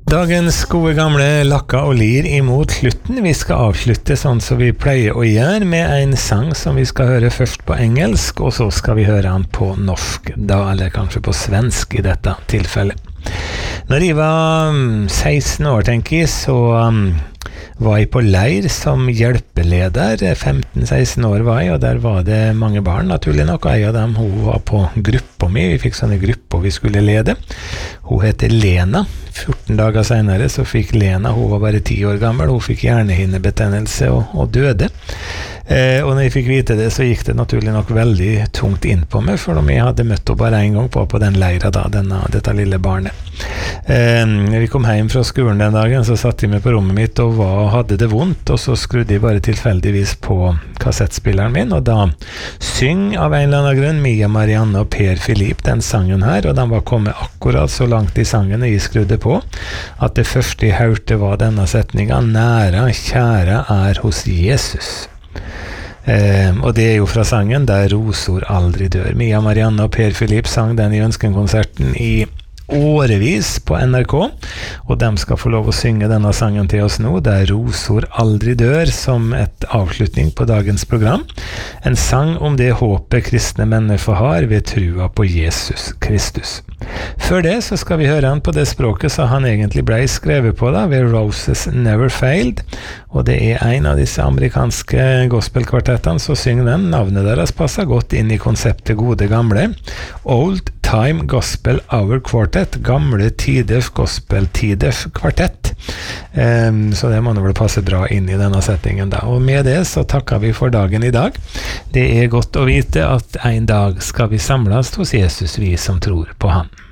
Dagens gode gamle lakka og lir imot slutten. Vi skal avslutte sånn som vi pleier å gjøre, med en sang som vi skal høre først på engelsk, og så skal vi høre den på norsk, da, eller kanskje på svensk i dette tilfellet. Når jeg var 16 år, tenker jeg, så var jeg på leir som hjelpeleder. 15-16 år var jeg, og der var det mange barn, naturlig nok, og en av dem, hun var på gruppa mi. Vi fikk sånne grupper vi skulle lede. Hun heter Lena. 14 dager senere så fikk Lena, hun var bare 10 år gammel, hun fikk hjernehinnebetennelse og døde. Og når jeg fikk vite det, så gikk det naturlig nok veldig tungt inn på meg, for om jeg hadde møtt henne bare en gang på den leira da, dette lille barnet. Når vi kom hjem fra skolen den dagen, så satt jeg meg på rommet mitt og hadde det vondt, og så skrudde jeg bare tilfeldigvis på kassettspilleren min, og da syng av en eller annen grunn Mia Marianne og Per Philip den sangen her, og den var kommet akkurat så langt i sangen jeg skrudde på, at det første jeg hørte var denne setningen: «Næra, kjære er hos Jesus». Og det er jo fra sangen «Der rosor aldri dør». Mia Marianne og Per Philip sang den i Ønskenkonserten i årevis på NRK, og de skal få lov å synge denne sangen til oss nå, «Der rosor aldri dør», som et avslutning på dagens program. En sang om det håpet kristne mennesker har ved trua på Jesus Kristus. Før det så skal vi høre han på det språket som han egentlig ble skrevet på da, ved Roses Never Failed, og det er en av disse amerikanske gospelkvartettene som synger den. Navnet deres passer godt inn i konseptet gode gamle Old Time Gospel Hour Quartet, gamle tiders gospeltiders kvartett. Så det må vel passe bra inn i denne settingen da. Og med det så takker vi for dagen i dag. Det er godt å vite at en dag skal vi samles hos Jesus, vi som tror på han.